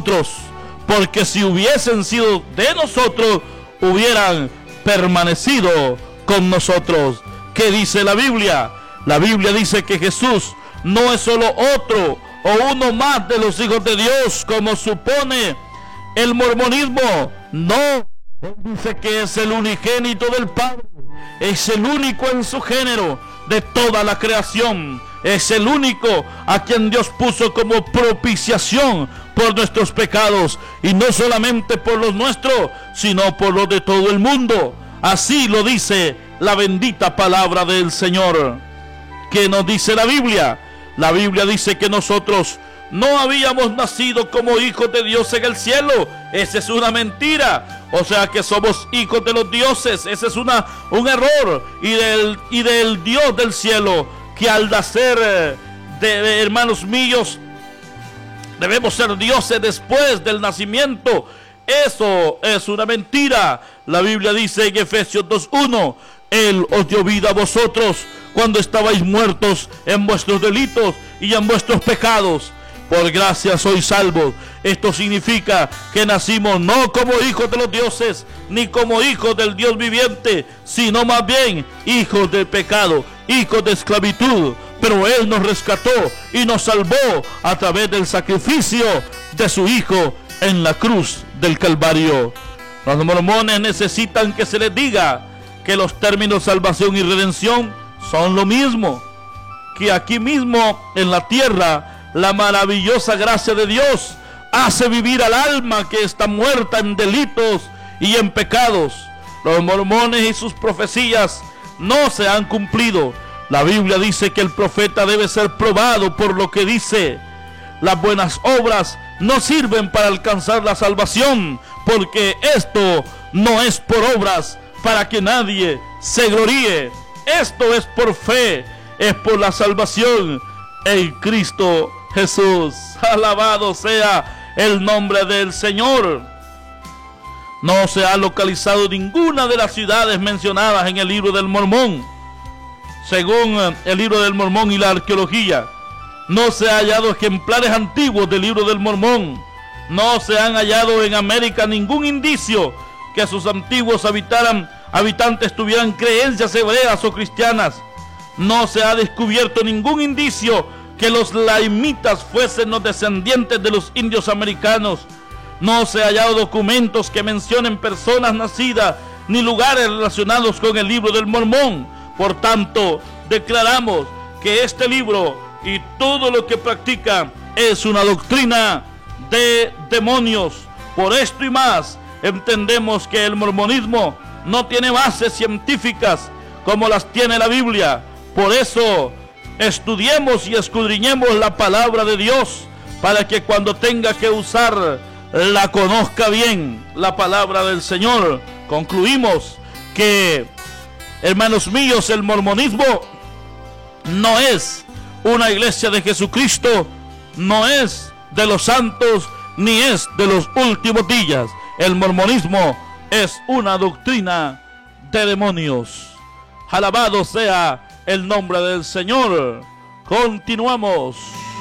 nosotros, porque si hubiesen sido de nosotros, hubieran permanecido con nosotros. ¿Qué dice la Biblia? La Biblia dice que Jesús no es solo otro o uno más de los hijos de Dios, como supone el mormonismo. No, él dice que es el unigénito del Padre, es el único en su género de toda la creación, es el único a quien Dios puso como propiciación por nuestros pecados, y no solamente por los nuestros, sino por los de todo el mundo. Así lo dice la bendita palabra del Señor. ¿Qué nos dice la Biblia? La Biblia dice que nosotros no habíamos nacido como hijos de Dios en el cielo. Esa es una mentira. O sea que somos hijos de los dioses. Ese es un error. Y del Dios del cielo, que al nacer, hermanos míos, debemos ser dioses después del nacimiento. Eso es una mentira. La Biblia dice en Efesios 2:1: Él os dio vida a vosotros cuando estabais muertos en vuestros delitos y en vuestros pecados. Por gracia sois salvos. Esto significa que nacimos no como hijos de los dioses, ni como hijos del Dios viviente, sino más bien hijos del pecado, hijos de esclavitud. Pero Él nos rescató y nos salvó a través del sacrificio de su Hijo en la cruz del Calvario. Los mormones necesitan que se les diga que los términos salvación y redención son lo mismo, que aquí mismo en la tierra la maravillosa gracia de Dios hace vivir al alma que está muerta en delitos y en pecados. Los mormones y sus profecías no se han cumplido. La Biblia dice que el profeta debe ser probado por lo que dice. Las buenas obras no sirven para alcanzar la salvación, porque esto no es por obras para que nadie se gloríe. Esto es por fe, es por la salvación en Cristo Jesús. Alabado sea el nombre del Señor. No se ha localizado ninguna de las ciudades mencionadas en el libro del Mormón. Según el libro del Mormón y la arqueología, no se han hallado ejemplares antiguos del libro del Mormón. No se han hallado en América ningún indicio que sus antiguos habitantes tuvieran creencias hebreas o cristianas. No se ha descubierto ningún indicio que los laimitas fuesen los descendientes de los indios americanos. No se ha hallado documentos que mencionen personas nacidas ni lugares relacionados con el libro del Mormón. Por tanto, declaramos que este libro y todo lo que practica es una doctrina de demonios. Por esto y más, entendemos que el mormonismo no tiene bases científicas como las tiene la Biblia. Por eso, estudiemos y escudriñemos la palabra de Dios, para que cuando tenga que usar, la conozca bien, la palabra del Señor. Concluimos que, hermanos míos, el mormonismo no es una iglesia de Jesucristo, no es de los santos, ni es de los últimos días. El mormonismo es una doctrina de demonios. Alabado sea el nombre del Señor. Continuamos.